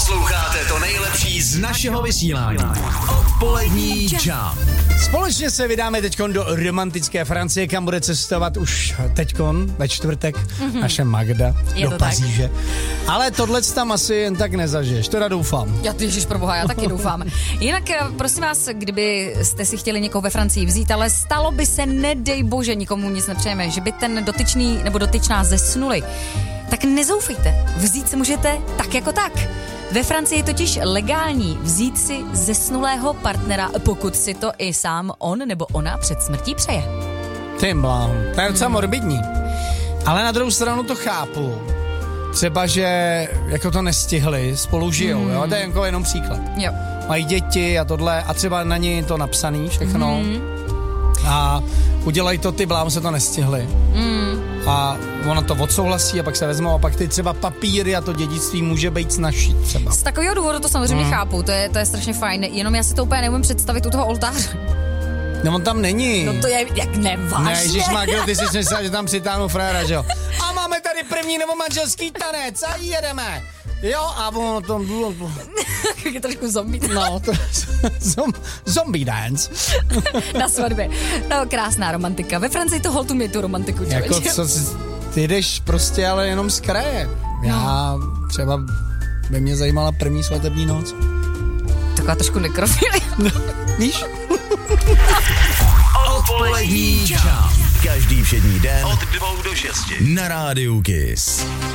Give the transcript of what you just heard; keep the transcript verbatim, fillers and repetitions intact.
Posloucháte to nejlepší z našeho vysílání. Odpolední Jump. Společně se vydáme teďkon do romantické Francie, kam bude cestovat už teďkon ve čtvrtek mm-hmm. naše Magda Je do to Paříže. Tak. Ale tohle tam asi jen tak nezažiješ, teda doufám. Já, ježišproboha, já taky doufám. Jinak, prosím vás, kdyby jste si chtěli někoho ve Francii vzít, ale stalo by se, nedej bože, nikomu nic nepřejeme, že by ten dotyčný nebo dotyčná zesnuli, tak nezoufejte, vzít si můžete tak jako tak. Ve Francii je totiž legální vzít si zesnulého partnera, pokud si to i sám on nebo ona před smrtí přeje. Ty bláho, to je docela hmm. morbidní. Ale na druhou stranu to chápu. Třeba, že jako to nestihli, spolu žijou, hmm. jo? To je jako jenom příklad. Jo. Mají děti a tohle a třeba na ní to napsaný všechno. Hmm. A udělají to ty, blám se to nestihli. Hmm. A ona to odsouhlasí a pak se vezmou a pak ty třeba papíry a to dědictví může být snažší třeba. Z takového důvodu to samozřejmě hmm. chápu, to je, to je strašně fajn, jenom já si to úplně neumím představit u toho oltáře. No on tam není. No to je, jak nevážně. Ne, ježišmarjo, ty jsi myslel, že tam přitáhnu fréra, že jo. A máme tady první novomanželský tanec a jedeme. Jo, a ono tam bylo... Je trošku zombie. No, to zom, zombie dance. Na svatbě. No, krásná romantika. Ve Francii to holtu mi tu romantiku. Jako co, ty jdeš prostě ale jenom z kraje. Já no. třeba by mě zajímala první svatební noc. Taková trošku nekrofily. No, víš? Odpolední Jump. Každý všední den od dvou do šesti na rádiu Kiss.